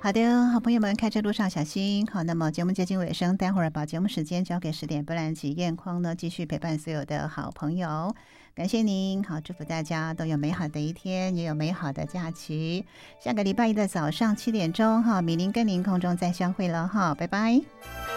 好的，好朋友们，开车路上小心。好，那么节目接近尾声，待会儿把节目时间交给10点波兰及燕匡呢，继续陪伴所有的好朋友。感谢您，好，祝福大家都有美好的一天，也有美好的假期。下个礼拜一的早上7点钟，哈，米林跟您空中再相会了，哈，拜拜。